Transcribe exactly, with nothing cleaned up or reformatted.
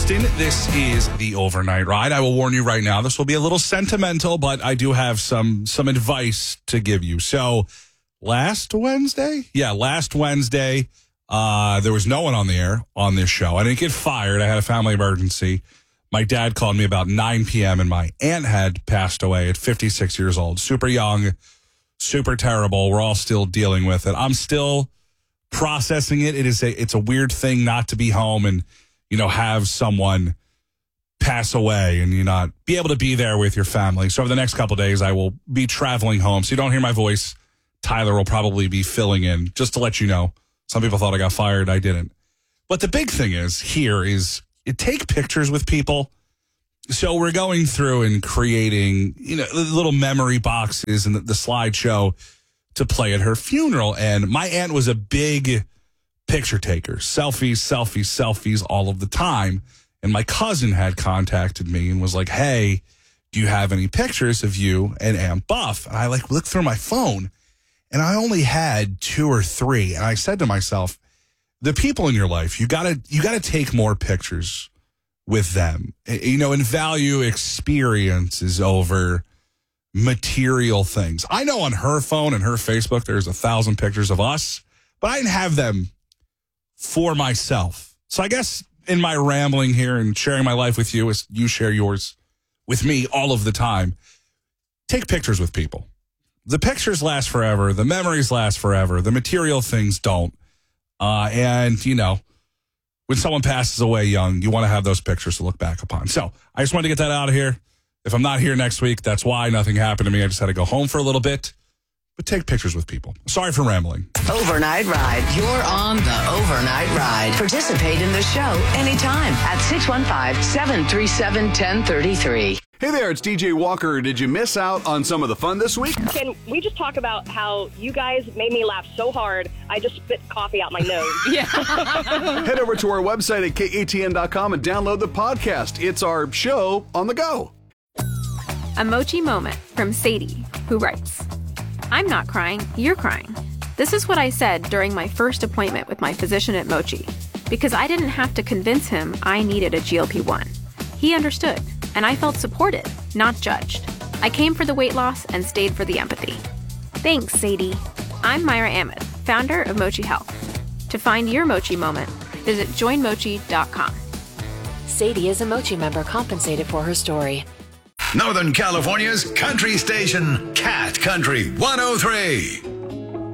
Austin. This is the Overnight Ride. I will warn you right now, this will be a little sentimental, but I do have some some advice to give you. So last Wednesday? Yeah, last Wednesday, uh, there was no one on the air on this show. I didn't get fired. I had a family emergency. My dad called me about nine p.m. and my aunt had passed away at fifty-six years old. Super young, super terrible. We're all still dealing with it. I'm still processing it. It is a it's a weird thing not to be home and, you know, have someone pass away and you not be able to be there with your family. So over the next couple of days, I will be traveling home. So you don't hear my voice. Tyler will probably be filling in, just to let you know. Some people thought I got fired. I didn't. But the big thing is here is you take pictures with people. So we're going through and creating, you know, little memory boxes and the, the slideshow to play at her funeral. And my aunt was a big picture taker. Selfies, selfies, selfies all of the time. And my cousin had contacted me and was like, hey, do you have any pictures of you and Aunt Buff? And I like looked through my phone and I only had two or three. And I said to myself, the people in your life, you gotta, you gotta take more pictures with them, you know, and value experiences over material things. I know on her phone and her Facebook, there's a thousand pictures of us, but I didn't have them for myself. So I guess in my rambling here and sharing my life with you as you share yours with me all of the time, take pictures with people. The pictures last forever. The memories last forever. The material things don't. Uh, and, you know, when someone passes away young, you want to have those pictures to look back upon. So I just wanted to get that out of here. If I'm not here next week, that's why. Nothing happened to me. I just had to go home for a little bit. But take pictures with people. Sorry for rambling. Overnight Ride. You're on the Overnight Ride. Participate in the show anytime at six one five, seven three seven, one zero three three. Hey there, it's D J Walker. Did you miss out on some of the fun this week? Can we just talk about how you guys made me laugh so hard, I just spit coffee out my nose? Yeah. Head over to our website at K A T N dot com and download the podcast. It's our show on the go. A Mochi moment from Sadie, who writes, I'm not crying, you're crying. This is what I said during my first appointment with my physician at Mochi, because I didn't have to convince him I needed a G L P one. He understood, and I felt supported, not judged. I came for the weight loss and stayed for the empathy. Thanks, Sadie. I'm Myra Ahmed, founder of Mochi Health. To find your Mochi moment, visit join mochi dot com. Sadie is a Mochi member compensated for her story. Northern California's country station, Cat Country one oh three.